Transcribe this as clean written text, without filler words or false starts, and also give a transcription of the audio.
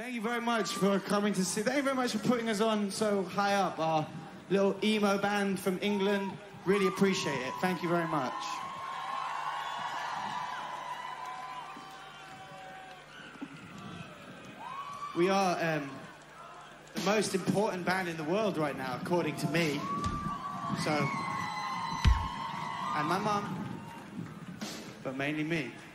Thank you very much for coming to see. Thank you very much for putting us on so high up. Our little emo band from England. Really appreciate it. Thank you very much. We are the most important band in the world right now, according to me. So, and my mum, but mainly me.